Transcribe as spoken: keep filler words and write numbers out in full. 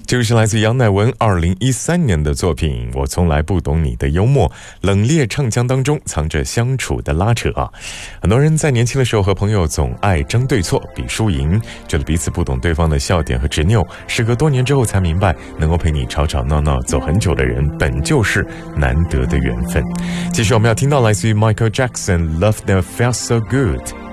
这个是来自杨乃文二零一三年的作品《我从来不懂你的幽默》，冷冽唱腔当中藏着相处的拉扯啊。很多人在年轻的时候和朋友总爱争对错、比输赢，觉得彼此不懂对方的笑点和执拗。时隔多年之后才明白，能够陪你吵吵闹闹走很久的人，本就是难得的缘分。继续我们要听到来自于 Michael Jackson Love Never Felt So Good。